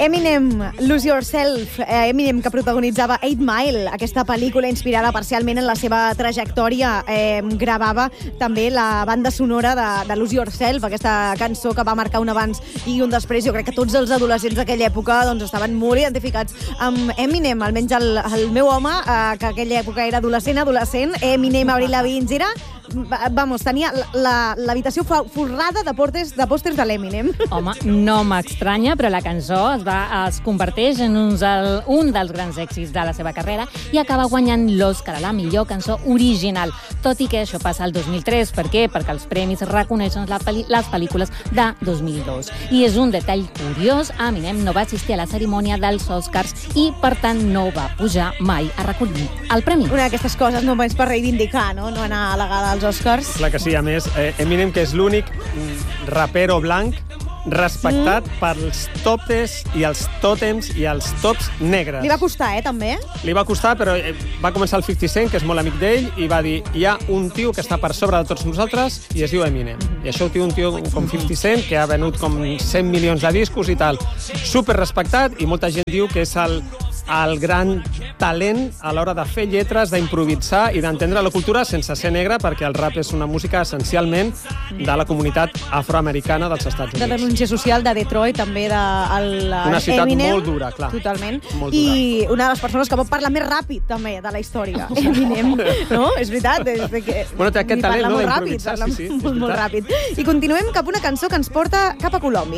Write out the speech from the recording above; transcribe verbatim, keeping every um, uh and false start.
Eminem, Lose Yourself, eh, Eminem que protagonitzava eight mile, aquesta pel·lícula inspirada parcialment en la seva trajectòria, eh, gravava també la banda sonora de, de Lose Yourself, aquesta cançó que va marcar un abans i un després. Jo crec que tots els adolescents d'aquella època doncs, estaven molt identificats amb Eminem, almenys el, el meu home, eh, que aquella època era adolescent, adolescent, Eminem, Avril Lavigne, era... Vamos, tenia l'habitació forrada de pòsters de, pòsters de l'Eminem. Home, no m'estranya, però la cançó es, va, es converteix en un, del, un dels grans èxits de la seva carrera i acaba guanyant l'Oscar a la millor cançó original. Tot i que això passa el dos mil tres. Per què? Perquè els premis reconeixen la pel·li, les pel·lícules de dos mil dos. I és un detall curiós, Eminem no va assistir a la cerimònia dels Oscars i, per tant, no va pujar mai a recollir el premi. Una d'aquestes coses només per reivindicar, no? No anar a la gala als Oscars. Clar que sí, a més, eh, Eminem, que és l'únic rapero blanc respectat mm. pels topes i els tòtems i els tops negres. Li va costar, eh, també? Li va costar, però va començar el fifty cent, que és molt amic d'ell, i va dir, hi ha un tio que està per sobre de tots nosaltres i es diu Eminem. I això ho té un tio com fifty cent, que ha venut com cent milions de discos i tal. Super respectat, i molta gent diu que és el el gran talent a l'hora de fer lletres, d'improvisar i d'entendre la cultura sense ser negre, perquè el rap és una música essencialment de la comunitat afroamericana dels Estats Units. De denúncia social de Detroit, també de el, una ciutat Eminem, molt dura, clar. Totalment. Molt I dura. una de les persones que pot parlar més ràpid, també, de la història. Eminem, no? És veritat. És que bueno, té aquest talent, no?, d'improvisar. Sí, sí, molt, molt ràpid. I continuem cap a una cançó que ens porta cap a Colòmbia.